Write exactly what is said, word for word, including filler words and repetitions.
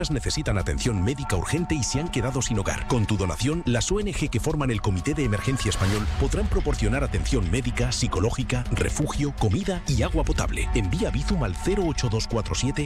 necesitan atención médica urgente y se han quedado sin hogar. Con tu donación, las O N G que forman el Comité de Emergencia Español podrán proporcionar atención médica, psicológica, refugio, comida y agua potable. Envía Bizum al cero ocho dos cuatro siete